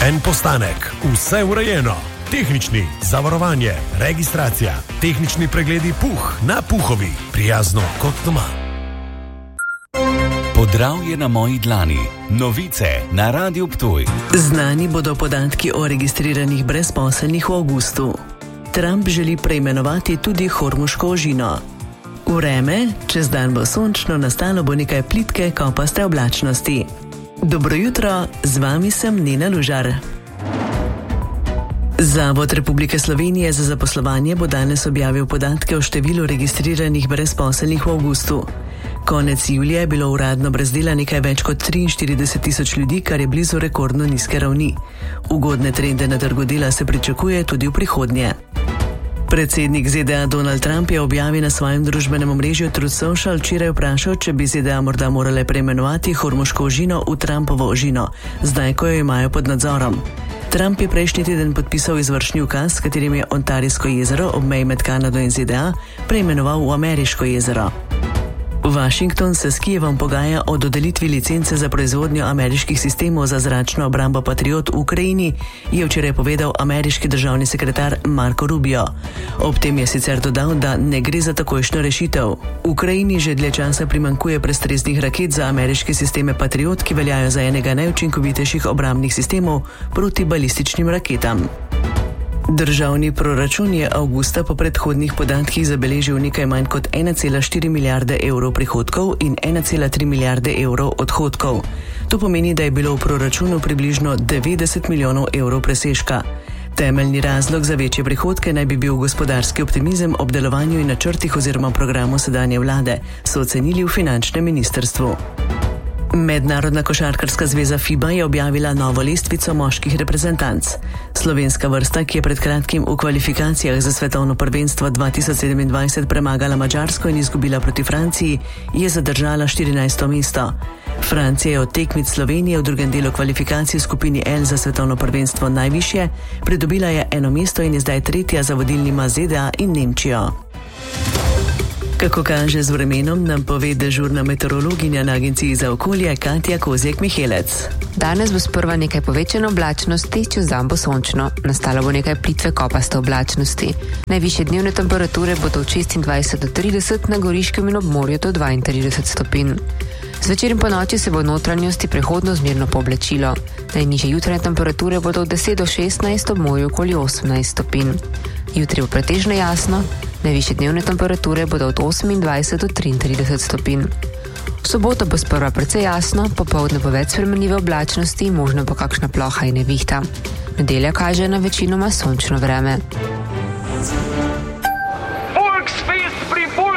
En postanek, vse urejeno. Tehnični, zavarovanje, registracija, tehnični pregledi Puh na Puhovi. Prijazno kot doma. Podravje na moji dlani. Novice na Radiu Ptuj. Znani bodo podatki o registriranih brezposelnih v avgustu. Trump želi preimenovati tudi Hormuško ožino. Vreme, čez dan bo sončno, nastalo bo nekaj plitke, kopaste oblačnosti. Dobro jutro, z vami sem Nina Lužar. Zavod Republike Slovenije za zaposlovanje bo danes objavil podatke o številu registriranih brezposelnih v avgustu. Konec julija je bilo uradno brez dela nekaj več kot 43 tisoč ljudi, kar je blizu rekordno nizke ravni. Ugodne trende na trgu dela se pričakuje tudi v prihodnje. Predsednik ZDA Donald Trump je objavil na svojem družbenem omrežju Truth Social včeraj vprašal, če bi ZDA morda morale preimenovati Hormuško ožino v Trumpovo ožino, zdaj ko jo imajo pod nadzorom. Trump je prejšnji teden podpisal izvršni ukaz, s katerim je Ontarijsko jezero ob meji med Kanado in ZDA preimenoval v Ameriško jezero. Washington se s Kijevom pogaja o dodelitvi licence za proizvodnjo ameriških sistemov za zračno obrambo Patriot v Ukrajini, je včeraj povedal ameriški državni sekretar Marco Rubio. Ob tem je sicer dodal, da ne gre za takojšnjo rešitev. Ukrajini že dlje časa primanjkuje prestreznih raket za ameriške sisteme Patriot, ki veljajo za enega najučinkovitejših obrambnih sistemov proti balističnim raketam. Državni proračun je avgusta po predhodnih podatkih zabeležil nekaj manj kot 1,4 milijarde evrov prihodkov in 1,3 milijarde evrov odhodkov. To pomeni, da je bilo v proračunu približno 90 milijonov evrov presežka. Temeljni razlog za večje prihodke naj bi bil gospodarski optimizem ob delovanju in načrtih oziroma programu sedanje vlade, so ocenili v finančnem ministrstvu. Mednarodna košarkarska zveza FIBA je objavila novo lestvico moških reprezentanc. Slovenska vrsta, ki je pred kratkim v kvalifikacijah za svetovno prvenstvo 2027 premagala Madžarsko in izgubila proti Franciji, je zadržala 14. mesto. Francija je od tekmic Slovenije v drugem delu kvalifikacij v skupini L za svetovno prvenstvo najvišje, pridobila je eno mesto in je zdaj tretja za vodilnima ZDA in Nemčijo. Kako kaže z vremenom, nam pove dežurna meteorologinja na Agenciji za okolje Katja Kozjek-Mihelec. Danes bo sprva nekaj povečane oblačnosti, čez dan bo sončno. Nastalo bo nekaj plitve kopaste oblačnosti. Najvišje dnevne temperature bodo od 26 do 30, na Goriškem in ob morju do 32 stopinj. Zvečer in po noči se bo v notranjosti prehodno zmerno pooblačilo. Najnižje jutranje temperature bodo od 10 do 16, ob morju okoli 18 stopinj. Jutri bo pretežno jasno, najvišje dnevne temperature bodo od 28 do 33 stopinj. V soboto bo sprva precej jasno, popoldne bo več spremenljive oblačnosti, možno bo kakšna ploha in nevihta. Nedelja kaže na večinoma sončno vreme.